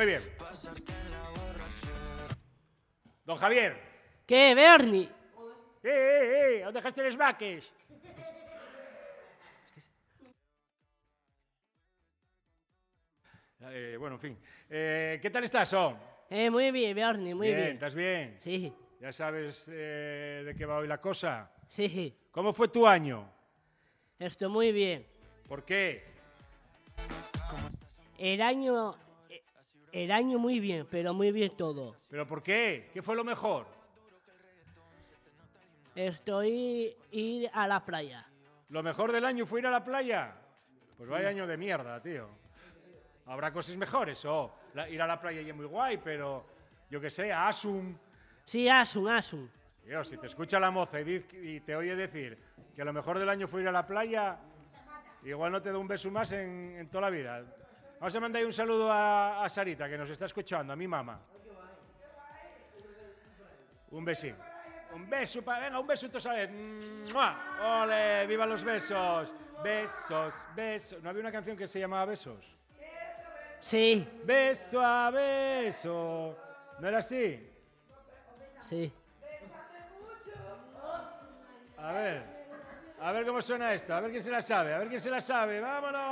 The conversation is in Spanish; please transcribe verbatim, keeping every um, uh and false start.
Muy bien. Don Javier. ¿Qué, Bernie? ¡Eh, eh, eh! ¿Dónde dejaste los vaques? Eh, bueno, en fin. Eh, ¿Qué tal estás, Son? Eh, muy bien, Bernie, muy bien, bien. ¿estás bien? Sí, ¿Ya sabes eh, de qué va hoy la cosa? sí, ¿Cómo fue tu año? estoy muy bien. ¿Por qué? El año, el año muy bien, pero muy bien todo. ¿Pero por qué? ¿Qué fue lo mejor? Estoy ir a la playa. ¿Lo mejor del año fue ir a la playa? Pues vaya año de mierda, tío. Habrá cosas mejores, o la, ir a la playa ya es muy guay, pero yo qué sé, a Asun. Sí, Asun, Asun. Tío, si te escucha la moza y, diz, y te oye decir que lo mejor del año fue ir a la playa, igual no te da un beso más en, en toda la vida. Vamos a mandar un saludo a, a Sarita, que nos está escuchando, a mi mamá. Un besín. Un beso, para, venga, un beso otra vez. ¡Mua! ¡Ole! ¡Viva los besos! Besos, besos. ¿No había una canción que se llamaba Besos? Sí, Beso a beso. ¿No era así? sí. A ver. A ver cómo suena esto. A ver quién se la sabe. A ver quién se la sabe. ¡Vámonos!